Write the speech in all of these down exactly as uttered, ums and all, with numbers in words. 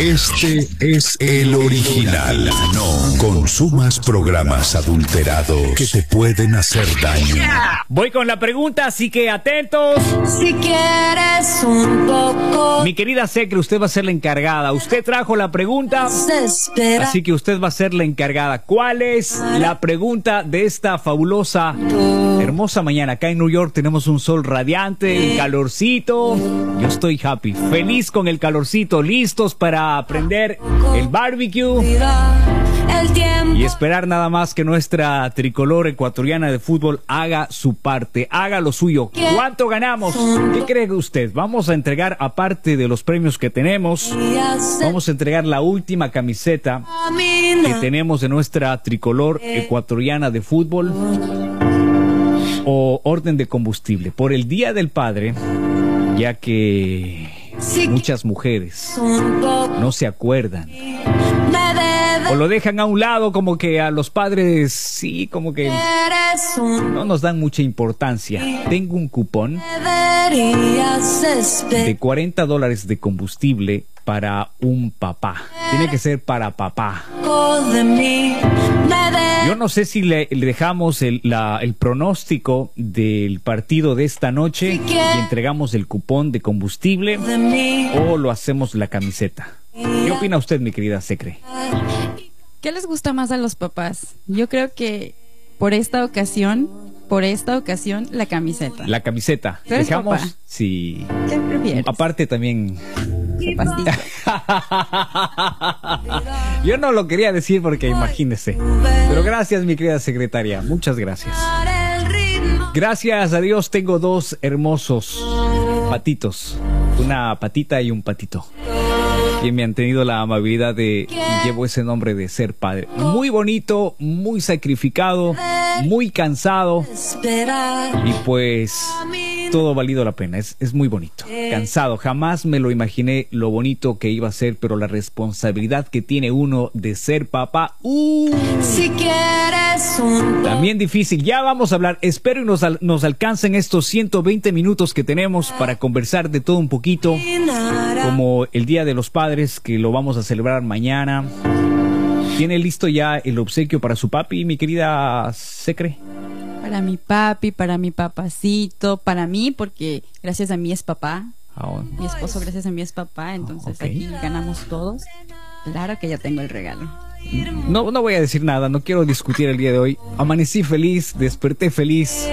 Este es el original. No consumas programas adulterados que te pueden hacer daño. Voy con la pregunta, así que atentos. Si quieres un poco. Mi querida Secre, usted va a ser la encargada. Usted trajo la pregunta, Desespera. así que usted va a ser la encargada. ¿Cuál es la pregunta de esta fabulosa, hermosa mañana? Acá en New York tenemos un sol radiante, el calorcito. Yo estoy happy, feliz con el calorcito, listos para prender el barbecue El tiempo. y esperar nada más que nuestra tricolor ecuatoriana de fútbol haga su parte, haga lo suyo. ¿Cuánto ganamos? ¿Qué cree usted? Vamos a entregar, aparte de los premios que tenemos, vamos a entregar la última camiseta que tenemos de nuestra tricolor ecuatoriana de fútbol o orden de combustible por el Día del Padre, ya que muchas mujeres no se acuerdan o lo dejan a un lado, como que a los padres sí, como que no nos dan mucha importancia. Tengo un cupón de cuarenta dólares de combustible para un papá. Tiene que ser para papá. Yo no sé si le, le dejamos el, la, el pronóstico del partido de esta noche y entregamos el cupón de combustible o lo hacemos la camiseta. ¿Qué opina usted, mi querida Secre? ¿Qué les gusta más a los papás? Yo creo que por esta ocasión, por esta ocasión, la camiseta. La camiseta. ¿Tú eres Dejamos, papá? sí. ¿Qué prefieres? Aparte también. Pastito. Yo no lo quería decir porque imagínese. Pero gracias, mi querida secretaria. Muchas gracias. Gracias a Dios tengo dos hermosos patitos. Una patita y un patito, que me han tenido la amabilidad de, y llevo ese nombre de ser padre. Muy bonito, muy sacrificado, muy cansado. Y pues todo ha valido la pena, es, es muy bonito. Cansado, jamás me lo imaginé lo bonito que iba a ser, pero la responsabilidad que tiene uno de ser papá, uh, Si quieres un también difícil. Ya vamos a hablar, espero y nos, al, nos alcancen estos ciento veinte minutos que tenemos para conversar de todo un poquito, como el Día de los Padres, que lo vamos a celebrar mañana. ¿Tiene listo ya el obsequio para su papi, mi querida Secre? Para mi papi, para mi papacito, para mí, porque gracias a mí es papá. Oh. Mi esposo gracias a mí es papá, entonces Ok. aquí ganamos todos. Claro que ya tengo el regalo. No, no voy a decir nada, no quiero discutir el día de hoy. Amanecí feliz, desperté feliz,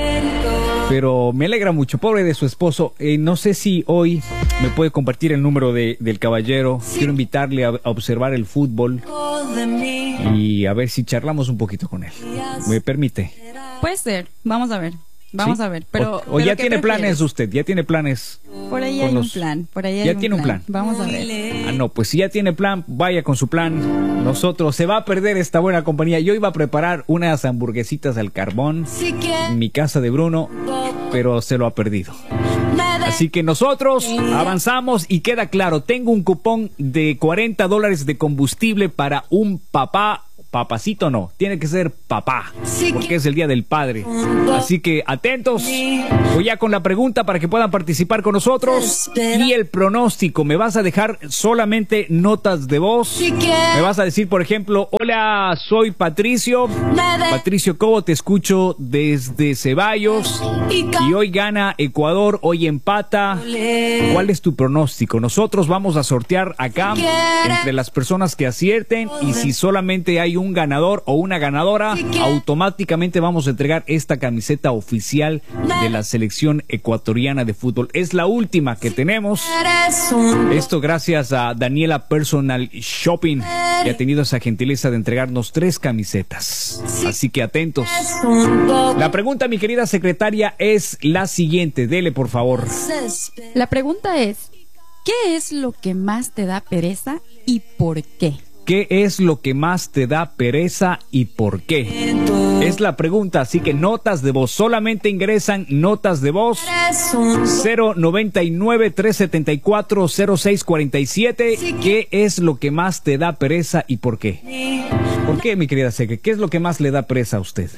pero me alegra mucho, pobre de su esposo. Eh, no sé si hoy me puede compartir el número de, del caballero. Quiero invitarle a, a observar el fútbol de mí. y a ver si charlamos un poquito con él. ¿Me permite? Puede ser, vamos a ver. Vamos ¿Sí? a ver, pero... O, o pero ya ¿qué tiene prefieres? planes usted, ya tiene planes. Por ahí con hay los- un plan, por ahí hay Ya un tiene un plan. plan. Vamos a ver. Ah, no, pues si ya tiene plan, vaya con su plan. Nosotros, se va a perder esta buena compañía. Yo iba a preparar unas hamburguesitas al carbón Si en quieres mi casa de Bruno, pero se lo ha perdido. me Así que nosotros avanzamos y queda claro, tengo un cupón de cuarenta dólares de combustible para un papá. Papacito no, tiene que ser papá, porque es el Día del Padre. Así que atentos, voy ya con la pregunta para que puedan participar con nosotros. Y el pronóstico, me vas a dejar solamente notas de voz. Si quieres Me vas a decir, por ejemplo, hola, soy Patricio. Patricio Cobo, te escucho desde Ceballos. Y hoy gana Ecuador, hoy empata. ¿Cuál es tu pronóstico? Nosotros vamos a sortear acá entre las personas que acierten, y si solamente hay un ganador o una ganadora, automáticamente vamos a entregar esta camiseta oficial de la selección ecuatoriana de fútbol. Es la última que tenemos. eres un Esto gracias a Daniela Personal Shopping, que ha tenido esa gentileza de entregarnos tres camisetas. Así que atentos. un poco La pregunta, mi querida secretaria, es la siguiente. Dele, por favor. desespera. La pregunta es, ¿qué es lo que más te da pereza y por qué? ¿Qué es lo que más te da pereza y por qué? Es la pregunta, así que notas de voz. Solamente ingresan notas de voz. Eres un cero noventa y nueve, trescientos setenta y cuatro, cero seis cuarenta y siete. ¿Qué es lo que más te da pereza y por qué? ¿Por qué, mi querida Secre? ¿Qué es lo que más le da pereza a usted?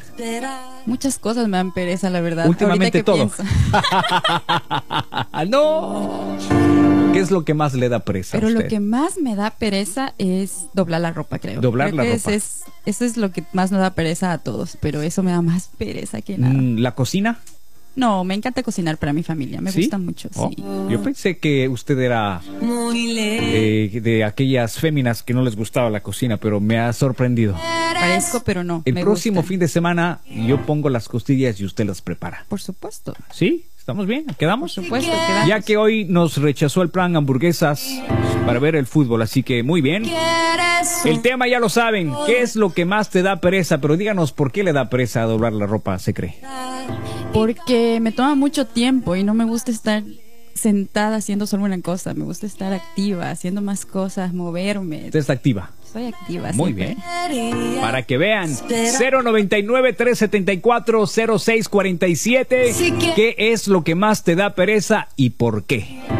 Muchas cosas me dan pereza, la verdad. Últimamente Ahorita que todo. pienso. ¡No! ¿Qué es lo que más le da pereza Pero a usted? lo que más me da pereza es doblar la ropa, creo. Doblar Creo la que ropa. ese es, eso es lo que más nos da pereza a todos, pero eso me da más pereza que nada. Mm, ¿La cocina? No, me encanta cocinar para mi familia, me ¿Sí? gusta mucho, Oh, sí. yo pensé que usted era eh, de aquellas féminas que no les gustaba la cocina, pero me ha sorprendido. Parezco, pero no. El me próximo gusta. fin de semana yo pongo las costillas y usted las prepara. Por supuesto, ¿Sí? ¿Estamos bien? ¿Quedamos? por supuesto. quedamos. Ya que hoy nos rechazó el plan hamburguesas para ver el fútbol, así que muy bien. El tema ya lo saben, ¿qué es lo que más te da pereza? Pero díganos por qué le da pereza doblar la ropa, se cree. Porque me toma mucho tiempo y no me gusta estar sentada haciendo solo una cosa. Me gusta estar activa, haciendo más cosas, moverme. Usted está activa. Soy activa. Muy siempre. bien. Para que vean, cero noventa y nueve, trescientos setenta y cuatro, cero seis cuarenta y siete. ¿Qué es lo que más te da pereza y por qué?